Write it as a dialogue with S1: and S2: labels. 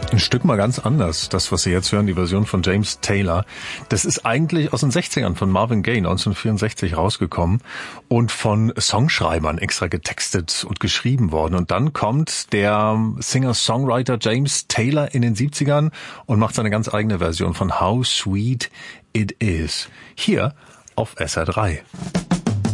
S1: Ein Stück mal ganz anders. Das, was Sie jetzt hören, die Version von James Taylor, das ist eigentlich aus den 60ern von Marvin Gaye 1964 rausgekommen und von Songschreibern extra getextet und geschrieben worden. Und dann kommt der Singer-Songwriter James Taylor in den 70ern und macht seine ganz eigene Version von How Sweet It Is. Hier auf SR3.